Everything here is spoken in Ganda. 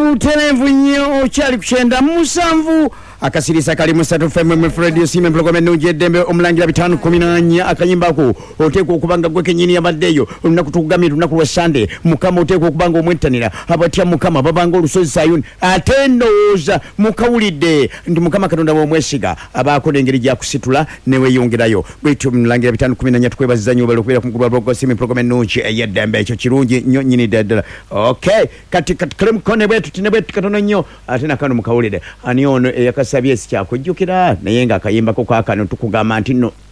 buterevu nnyo okyali kukyenda musanvu akasirisa kali musatu fm radio sime program nuje dembe omulangira 514 akayimbako oteekwa okubanga gwe kenyini yabaddeyo olunaku tukugamira olunaku lwa Sunday mukama oteekwa okubanga omwettanira abatya mukama babanga olusozi Sayuni ate ndowooza mukawulidde ndi mukama Katonda w'omwesiga abaako engeri gya kusitula neweyongerayo bwetyo omulangira 514 tukwebaziza nnyo okubeera ku mukulu wa sime program nuje ey'eddembe ekyo kirungi nnyo nnyini ddala okay kati klem kone bwetu tine bwetu katono nnyo ate nakano mukawulide ani ono eyakasabye si kyakujjukira naye nga akayimbako kakano tukugamba nti no